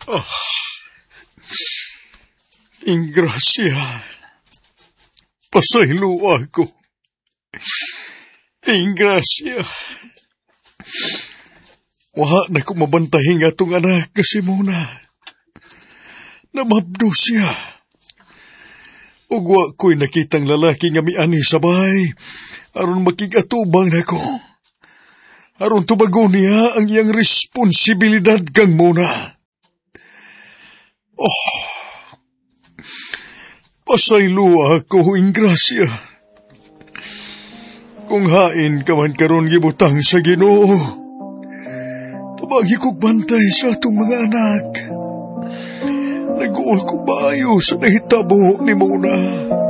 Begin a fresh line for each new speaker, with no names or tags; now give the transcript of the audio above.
Ah, Ingrasya, pasaylo ako. Ingrasya, wa na ko mabantahin nga itong anak kasi muna. Namabdo siya. Ug wa ko'y nakitang lalaki nga miani sa bahay, aron makigatubang na ko. Aron tubago niya ang iyang responsibilidad kang muna. Oh, pasaylo ako, Ingrasya. Kung hain ka man karon gibutang sa Ginoo, tabagi kog bantay sa atong mga anak. Nag-uol ko maayo sa nahitabo ni Mona.